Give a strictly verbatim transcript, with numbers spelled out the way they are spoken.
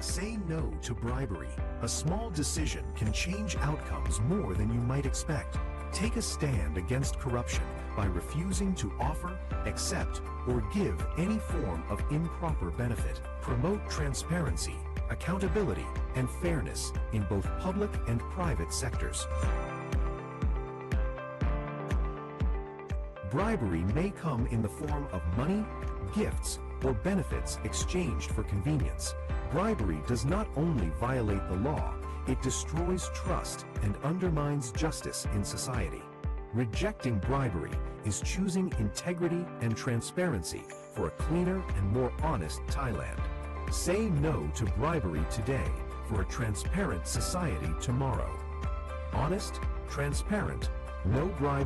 Say no to bribery. A small decision can change outcomes more than you might expect. Take a stand against corruption by refusing to offer, accept, or give any form of improper benefit. Promote transparency, accountability, and fairness in both public and private sectors. Bribery may come in the form of money, gifts, or benefits exchanged for convenience. Bribery does not only violate the law, it destroys trust and undermines justice in society. Rejecting bribery is choosing integrity and transparency for a cleaner and more honest Thailand. Say no to bribery today for a transparent society tomorrow. Honest, transparent, no bribe.